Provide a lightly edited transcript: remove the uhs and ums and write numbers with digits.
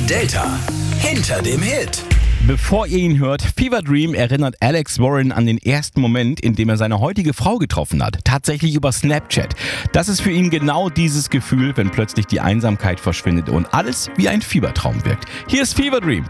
Delta hinter dem Hit. Bevor ihr ihn hört, Fever Dream erinnert Alex Warren an den ersten Moment, in dem er seine heutige Frau getroffen hat. Tatsächlich über Snapchat. Das ist für ihn genau dieses Gefühl, wenn plötzlich die Einsamkeit verschwindet und alles wie ein Fiebertraum wirkt. Hier ist Fever Dream.